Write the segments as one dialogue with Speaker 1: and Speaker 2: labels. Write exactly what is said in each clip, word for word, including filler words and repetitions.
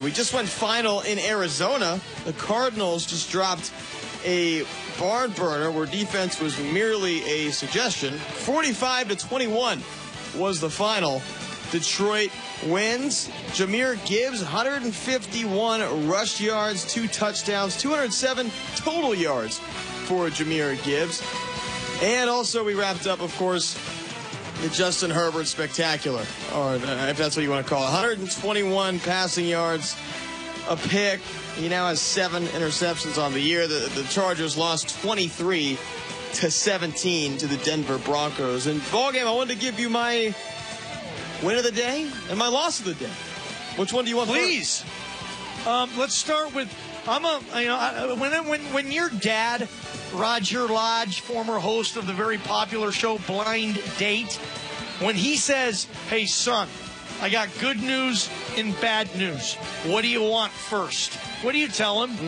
Speaker 1: We just went final in Arizona. The Cardinals just dropped a barn burner where defense was merely a suggestion. forty-five to twenty-one was the final. Detroit wins. Jahmyr Gibbs, one hundred fifty-one rush yards, two touchdowns, two hundred seven total yards for Jahmyr Gibbs. And also we wrapped up, of course, the Justin Herbert spectacular, or if that's what you want to call it. one hundred twenty-one passing yards, a pick. He now has seven interceptions on the year. The, the Chargers lost twenty-three to seventeen to the Denver Broncos. And ball game, I wanted to give you my win of the day and my loss of the day. Which one do you want?
Speaker 2: Please. Um, let's start with. I'm a. You know, I, when when when your dad, Roger Lodge, former host of the very popular show Blind Date, when he says, "Hey son, I got good news and bad news. What do you want first?" What do you tell him?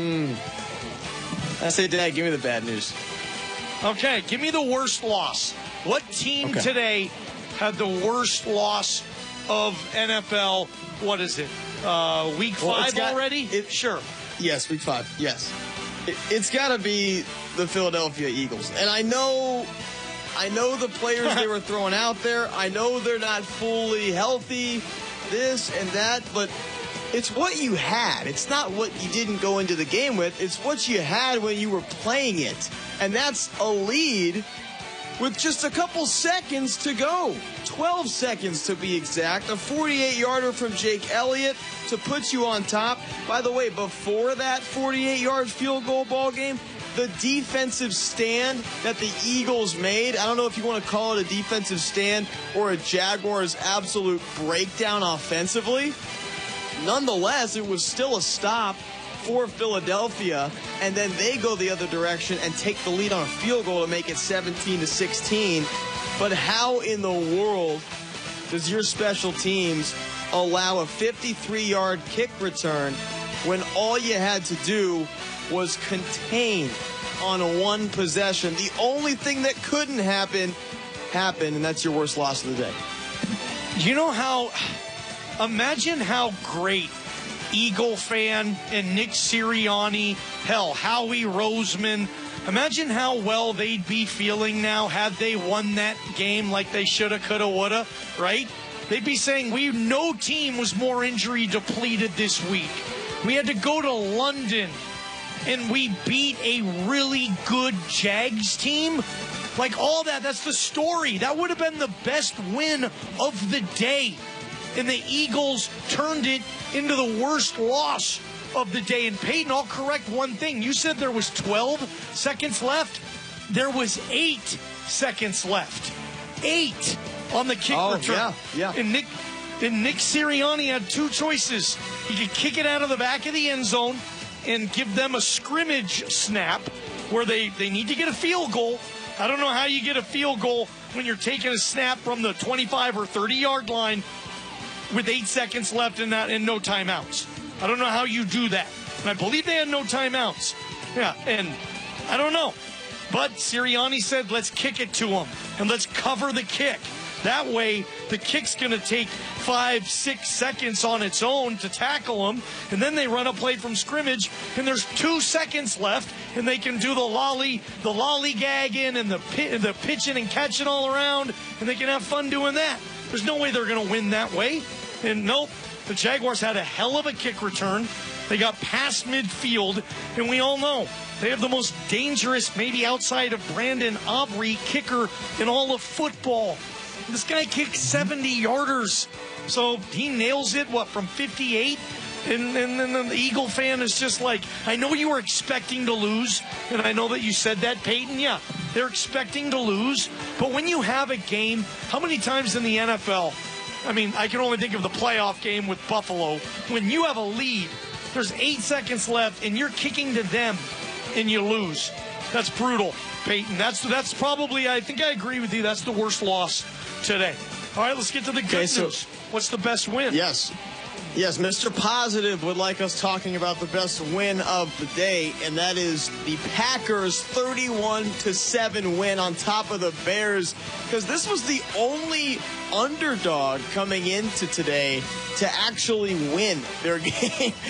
Speaker 1: Mm. I say, Dad, give me the bad news.
Speaker 2: Okay, give me the worst loss. What team
Speaker 1: okay.
Speaker 2: today had the worst loss of N F L? What is it? Uh, week
Speaker 1: well,
Speaker 2: five
Speaker 1: got,
Speaker 2: already?
Speaker 1: It,
Speaker 2: sure.
Speaker 1: Yes, week five. Yes. It, it's got to be the Philadelphia Eagles. And I know I know the players they were throwing out there. I know they're not fully healthy, this and that, but it's what you had. It's not what you didn't go into the game with. It's what you had when you were playing it. And that's a lead with just a couple seconds to go. twelve seconds to be exact. A forty-eight yarder from Jake Elliott to put you on top. By the way, before that forty-eight yard field goal ball game, the defensive stand that the Eagles made, I don't know if you want to call it a defensive stand or a Jaguars absolute breakdown offensively. Nonetheless, it was still a stop for Philadelphia, and then they go the other direction and take the lead on a field goal to make it seventeen to sixteen. But how in the world does your special teams allow a fifty-three yard kick return when all you had to do was contain on one possession? The only thing that couldn't happen happened, and that's your worst loss of the day.
Speaker 2: You know how... Imagine how great Eagle fan and Nick Sirianni, hell, Howie Roseman, imagine how well they'd be feeling now had they won that game like they shoulda, coulda, woulda, right? They'd be saying, we no team was more injury depleted this week. We had to go to London and we beat a really good Jags team. Like all that, that's the story. That would have been the best win of the day. And the Eagles turned it into the worst loss of the day. And Peyton, I'll correct one thing. You said there was twelve seconds left. There was eight seconds left. Eight on the kick
Speaker 1: oh,
Speaker 2: return.
Speaker 1: Yeah, yeah.
Speaker 2: And Nick, and Nick Sirianni had two choices. He could kick it out of the back of the end zone and give them a scrimmage snap where they, they need to get a field goal. I don't know how you get a field goal when you're taking a snap from the twenty-five or thirty yard line with eight seconds left and, not, and no timeouts. I don't know how you do that. And I believe they had no timeouts. Yeah, and I don't know. But Sirianni said, let's kick it to them, and let's cover the kick. That way, the kick's going to take five, six seconds on its own to tackle them, and then they run a play from scrimmage, and there's two seconds left, and they can do the lolly, the lollygagging and the the pitching and catching all around, and they can have fun doing that. There's no way they're going to win that way. And nope, the Jaguars had a hell of a kick return. They got past midfield, and we all know they have the most dangerous, maybe outside of Brandon Aubrey, kicker in all of football. This guy kicks seventy yarders. So he nails it, what, from fifty-eight? And, and then the Eagle fan is just like, I know you were expecting to lose, and I know that you said that, Peyton. Yeah, they're expecting to lose. But when you have a game, how many times in the N F L, I mean, I can only think of the playoff game with Buffalo, when you have a lead, there's eight seconds left, and you're kicking to them, and you lose. That's brutal, Peyton. That's, that's probably, I think I agree with you, that's the worst loss today. All right, let's get to the good
Speaker 1: okay, so,
Speaker 2: news. What's the best win?
Speaker 1: Yes. Yes, Mister Positive would like us talking about the best win of the day, and that is the Packers' thirty-one to seven win on top of the Bears, because this was the only underdog coming into today to actually win their game.